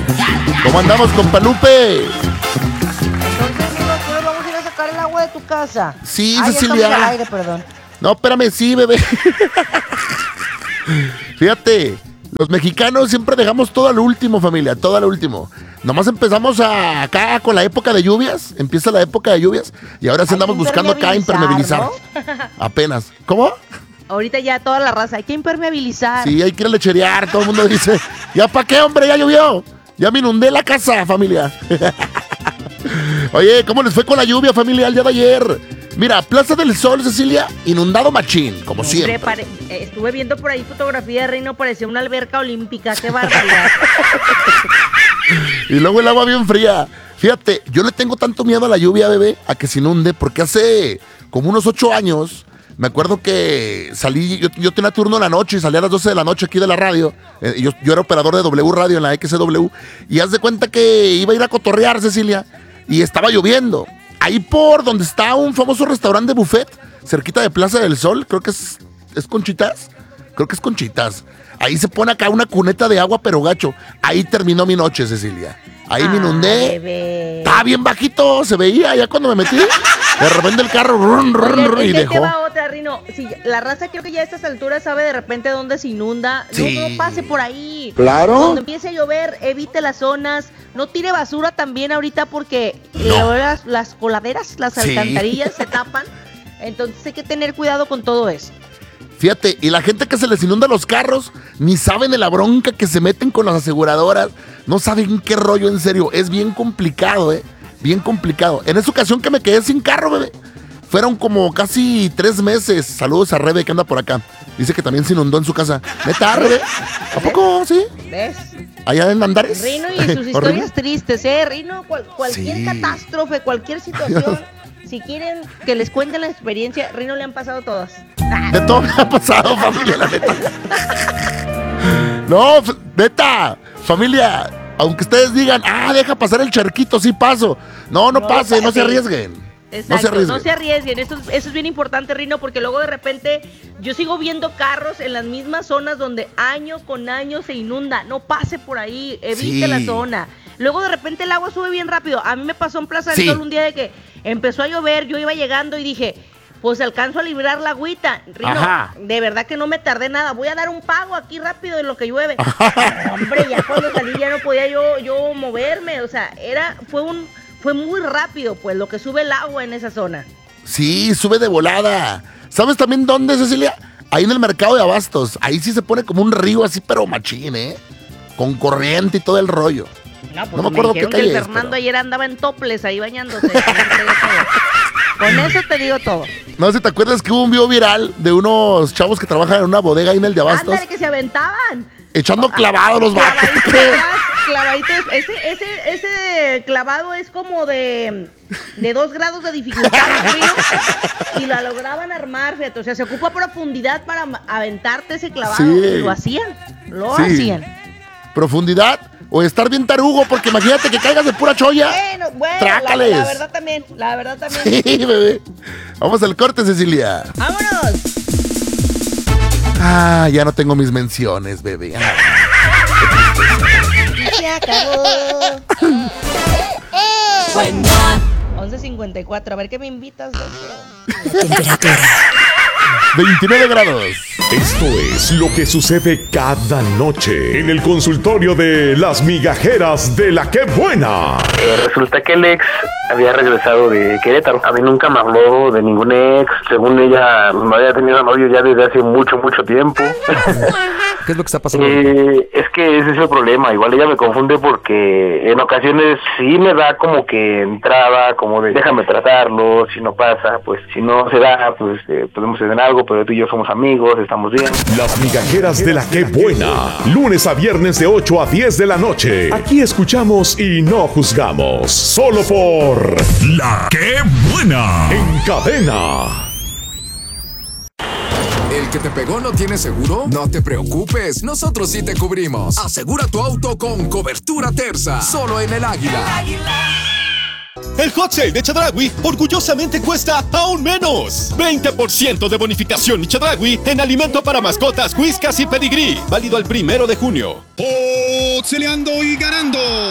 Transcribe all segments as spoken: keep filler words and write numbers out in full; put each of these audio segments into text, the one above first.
¿Cómo andamos, compa Lupe? Entonces, nosotros vamos a ir a sacar el agua de tu casa. Sí, ah, Cecilia. Ya estamos al aire, perdón. No, espérame, sí, bebé. Fíjate, los mexicanos siempre dejamos todo al último, familia, todo al último. Nomás empezamos a, acá con la época de lluvias, empieza la época de lluvias y ahora sí andamos buscando acá impermeabilizar. ¿No? Apenas. ¿Cómo? Ahorita ya toda la raza, hay que impermeabilizar. Sí, hay que ir a lecherear, todo el mundo dice, ¿ya para qué, hombre? Ya llovió. Ya me inundé la casa, familia. Oye, ¿cómo les fue con la lluvia, familia, el día de ayer? Mira, Plaza del Sol, Cecilia, inundado machín, como Hombre, siempre. Pare, eh, estuve viendo por ahí fotografía de Reino, parecía una alberca olímpica, qué barbaridad. Y luego el agua bien fría. Fíjate, yo le tengo tanto miedo a la lluvia, bebé, a que se inunde, porque hace como unos ocho años, me acuerdo que salí, yo, yo tenía turno en la noche y salí a las doce de la noche aquí de la radio. Eh, yo, yo era operador de W Radio en la X C W. Y haz de cuenta que iba a ir a cotorrear, Cecilia, y estaba lloviendo. Ahí por donde está un famoso restaurante de buffet, cerquita de Plaza del Sol, creo que es, es Conchitas, creo que es Conchitas. Ahí se pone acá una cuneta de agua, pero gacho. Ahí terminó mi noche, Cecilia. Ahí ah, me inundé. Estaba bien bajito, se veía ya cuando me metí. De repente el carro run, run, run, y dejó. Va otra, Rino. Si la raza creo que ya a estas alturas sabe de repente dónde se inunda. Sí. No, no pase por ahí. Claro. Cuando empiece a llover, evite las zonas. No tire basura también ahorita porque no. las, las coladeras, las sí. alcantarillas se tapan. Entonces hay que tener cuidado con todo eso. Fíjate, y la gente que se les inunda los carros, ni saben de la bronca que se meten con las aseguradoras, no saben qué rollo, en serio, es bien complicado, ¿eh? Bien complicado. En esa ocasión que me quedé sin carro, bebé, fueron como casi tres meses. Saludos a Rebe que anda por acá. Dice que también se inundó en su casa. ¿Neta, Rebe? ¿A poco, sí? ¿Ves? Allá en Andares. Rino y sus historias tristes, ¿eh? Rino, cual, cualquier sí. catástrofe, cualquier situación... Si quieren que les cuenten la experiencia, Rino le han pasado todas. De todo me ha pasado, familia, la neta. No, neta, familia, aunque ustedes digan, ah, deja pasar el charquito, sí paso. No, no, no pase, no se arriesguen. Exacto, no se arriesguen. No se arriesguen. Eso, eso es bien importante, Rino, porque luego de repente yo sigo viendo carros en las mismas zonas donde año con año se inunda. No pase por ahí, evite sí. la zona. Luego de repente el agua sube bien rápido. A mí me pasó en Plaza del sí. Sol un día de que empezó a llover, yo iba llegando y dije, pues alcanzo a librar la agüita. Rino, ajá. De verdad que no me tardé nada. Voy a dar un pago aquí rápido en lo que llueve. Hombre, ya cuando salí ya no podía yo, yo moverme. O sea, era, fue un, fue muy rápido, pues, lo que sube el agua en esa zona. Sí, sube de volada. ¿Sabes también dónde, Cecilia? Ahí en el mercado de abastos. Ahí sí se pone como un río así, pero machín, ¿eh? Con corriente y todo el rollo. No, pues no me acuerdo me qué calle que el es, Fernando pero... ayer andaba en toples ahí bañándose. Con eso te digo todo. No sé si te acuerdas que hubo un video viral de unos chavos que trabajan en una bodega ahí en el de abastos. Ándale, que se aventaban. Echando clavados los vatos. Clavaditos, clavaditos. Ese, ese, ese clavado es como de, de dos grados de dificultad, ¿sí? Y la lograban armar, fíjate. O sea, se ocupa profundidad para aventarte ese clavado. Sí. Y lo hacían, lo sí. hacían. Profundidad o estar bien tarugo, porque imagínate que caigas de pura cholla. Bueno, bueno, Trácales. La, la verdad también, la verdad también. Sí, bebé. Vamos al corte, Cecilia. ¡Vámonos! Ah, ya no tengo mis menciones, bebé. Se acabó. once cincuenta y cuatro, a ver qué me invitas. La temperatura veintinueve grados. Esto es lo que sucede cada noche en el consultorio de las migajeras de la que buena. Eh, resulta que el ex había regresado de Querétaro. A mí nunca me habló de ningún ex. Según ella, no había tenido novio ya desde hace mucho, mucho tiempo. ¿Qué es lo que está pasando? Eh, es que ese es el problema. Igual ella me confunde porque en ocasiones sí me da como que entrada, como de déjame tratarlo, si no pasa, pues si no se da, pues eh, podemos hacer algo, pero tú y yo somos amigos, estamos bien. Las migajeras de la que buena. Lunes a viernes de ocho a diez de la noche. Aquí escuchamos y no juzgamos. Solo por La que buena. En cadena. ¿El que te pegó no tiene seguro? No te preocupes, nosotros sí te cubrimos. Asegura tu auto con cobertura Terza, solo en el Águila. El hot sale de Chedraui orgullosamente cuesta aún menos. veinte por ciento de bonificación Chedraui en alimento para mascotas, whiskas y pedigrí. Válido al primero de junio. Oxeleando y ganando.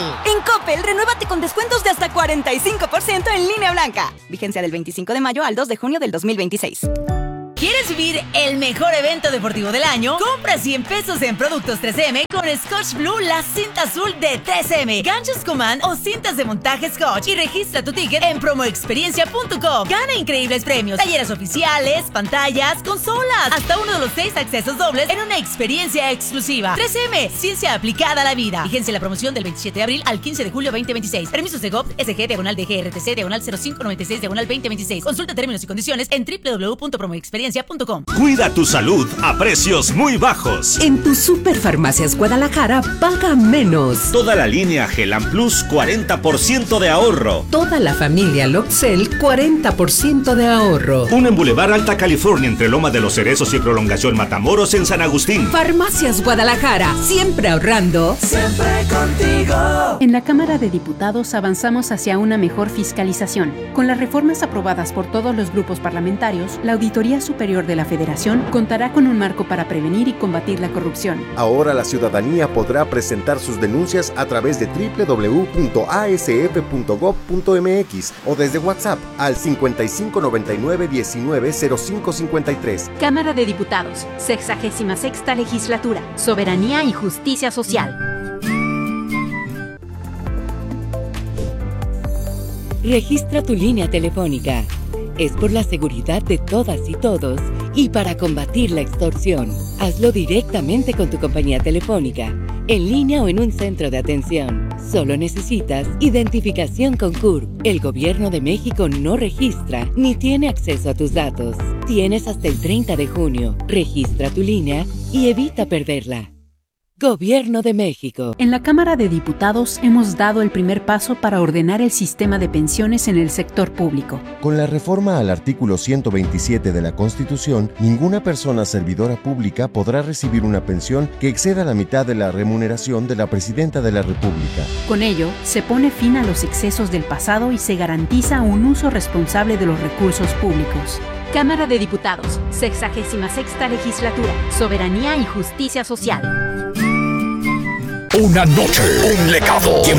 Coppel, renuévate con descuentos de hasta cuarenta y cinco por ciento en línea blanca. Vigencia del veinticinco de mayo al dos de junio del dos mil veintiséis. ¿Quieres vivir el mejor evento deportivo del año? Compra cien pesos en productos tres eme con Scotch Blue, la cinta azul de tres eme, ganchos Command o cintas de montaje Scotch y registra tu ticket en promoexperiencia punto com. Gana increíbles premios, talleres oficiales, pantallas, consolas, hasta uno de los seis accesos dobles en una experiencia exclusiva. tres eme, ciencia aplicada a la vida. Vigencia la promoción del veintisiete de abril al quince de julio veinte veintiséis. Permisos de G O P, S G, diagonal D G R T C, diagonal cero cinco noventa y seis, diagonal veinte veintiséis. Consulta términos y condiciones en doble u doble u doble u punto promoexperiencia punto com. Cuida tu salud a precios muy bajos. En tu Superfarmacias Guadalajara paga menos. Toda la línea Gelan Plus, cuarenta por ciento de ahorro. Toda la familia Loxel, cuarenta por ciento de ahorro. Uno en Boulevard Alta California, entre Loma de los Cerezos y Prolongación Matamoros en San Agustín. Farmacias Guadalajara, siempre ahorrando. Siempre contigo. En la Cámara de Diputados avanzamos hacia una mejor fiscalización. Con las reformas aprobadas por todos los grupos parlamentarios, la Auditoría Superior de la Federación contará con un marco para prevenir y combatir la corrupción. Ahora la ciudadanía podrá presentar sus denuncias a través de doble u doble u doble u punto a s f punto gob punto m x o desde WhatsApp al cincuenta y cinco noventa y nueve diecinueve cero cinco cincuenta y tres. Cámara de Diputados, sexagésima sexta Legislatura, Soberanía y Justicia Social. Registra tu línea telefónica. Es por la seguridad de todas y todos y para combatir la extorsión. Hazlo directamente con tu compañía telefónica, en línea o en un centro de atención. Solo necesitas identificación con C U R P. El Gobierno de México no registra ni tiene acceso a tus datos. Tienes hasta el treinta de junio. Registra tu línea y evita perderla. Gobierno de México. En la Cámara de Diputados hemos dado el primer paso para ordenar el sistema de pensiones en el sector público. Con la reforma al artículo ciento veintisiete de la Constitución, ninguna persona servidora pública podrá recibir una pensión que exceda la mitad de la remuneración de la Presidenta de la República. Con ello, se pone fin a los excesos del pasado y se garantiza un uso responsable de los recursos públicos. Cámara de Diputados, sexagésima sexta Legislatura, Soberanía y Justicia Social. Una noche, un legado.